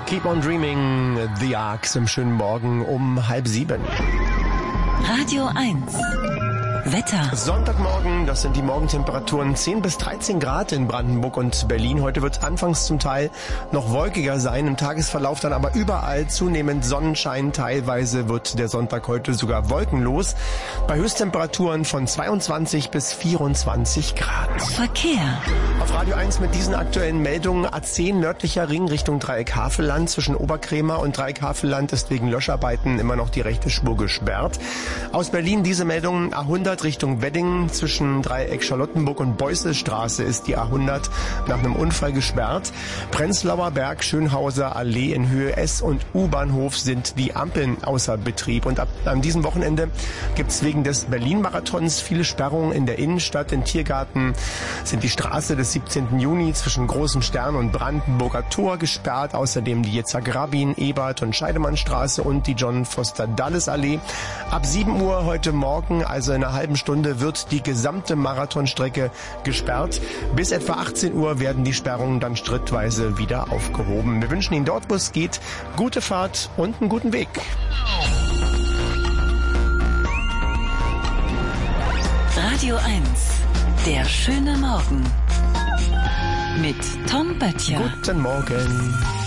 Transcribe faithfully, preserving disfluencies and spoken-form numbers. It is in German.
Keep on Dreaming, The Arcs im schönen Morgen um halb sieben. Radio eins. Wetter. Sonntagmorgen, das sind die Morgentemperaturen zehn bis dreizehn Grad in Brandenburg und Berlin. Heute wird es anfangs zum Teil noch wolkiger sein, im Tagesverlauf dann aber überall zunehmend Sonnenschein. Teilweise wird der Sonntag heute sogar wolkenlos, bei Höchsttemperaturen von zweiundzwanzig bis vierundzwanzig Grad. Verkehr. Auf Radio eins mit diesen aktuellen Meldungen: A zehn nördlicher Ring Richtung Dreieck Havelland. Zwischen Oberkrämer und Dreieck Havelland ist wegen Löscharbeiten immer noch die rechte Spur gesperrt. Aus Berlin diese Meldungen: A hundert Richtung Wedding. Zwischen Dreieck Charlottenburg und Beusselstraße ist die A hundert nach einem Unfall gesperrt. Prenzlauer Berg, Schönhauser Allee in Höhe S und U-Bahnhof sind die Ampeln außer Betrieb. Und ab an diesem Wochenende gibt es wegen des Berlin-Marathons viele Sperrungen in der Innenstadt. In Tiergarten sind die Straße des siebzehnten Juni zwischen Großem Stern und Brandenburger Tor gesperrt. Außerdem die Yitzhak Rabin, Ebert und Scheidemannstraße und die John Foster Dulles Allee. Ab sieben Uhr heute Morgen, also in einer halben Stunde, wird die gesamte Marathonstrecke gesperrt. Bis etwa achtzehn Uhr werden die Sperrungen dann schrittweise wieder aufgehoben. Wir wünschen Ihnen dort, wo es geht, gute Fahrt und einen guten Weg. Radio eins. Der schöne Morgen. Mit Tom Böttcher. Guten Morgen.